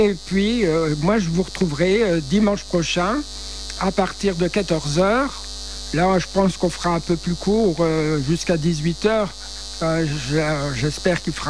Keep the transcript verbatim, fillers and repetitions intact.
Et puis, euh, moi, je vous retrouverai euh, dimanche prochain à partir de quatorze heures. Là, je pense qu'on fera un peu plus court, euh, jusqu'à dix-huit heures. Euh, J'espère qu'il fera